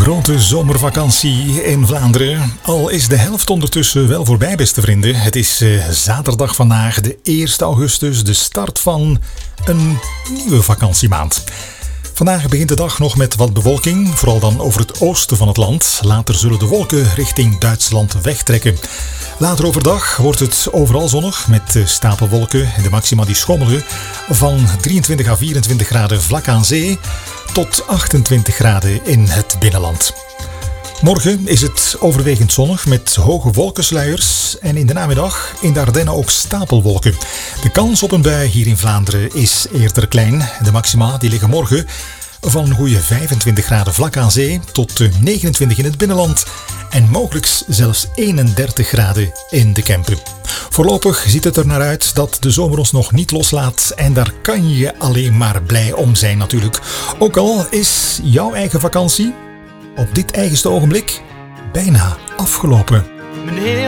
grote zomervakantie in Vlaanderen. Al is de helft ondertussen wel voorbij, beste vrienden. Het is zaterdag vandaag, de 1 augustus, de start van een nieuwe vakantiemaand. Vandaag begint de dag nog met wat bewolking, vooral dan over het oosten van het land. Later zullen de wolken richting Duitsland wegtrekken. Later overdag wordt het overal zonnig met stapelwolken en de maxima die schommelen van 23 à 24 graden vlak aan zee tot 28 graden in het binnenland. Morgen is het overwegend zonnig met hoge wolkensluiers en in de namiddag in de Ardennen ook stapelwolken. De kans op een bui hier in Vlaanderen is eerder klein. De maxima die liggen morgen van een goede 25 graden vlak aan zee tot 29 in het binnenland en mogelijk zelfs 31 graden in de Kempen. Voorlopig ziet het er naar uit dat de zomer ons nog niet loslaat en daar kan je alleen maar blij om zijn natuurlijk. Ook al is jouw eigen vakantie op dit eigenste ogenblik bijna afgelopen.